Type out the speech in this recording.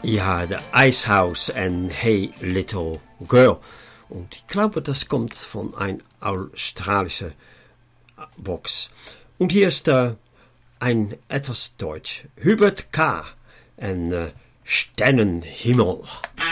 Ja, The Ice House and Hey Little Girl. Und ich glaube, das kommt von einer australischen Box. Und hier ist ein etwas Deutsch. Hubert K. und Sternenhimmel.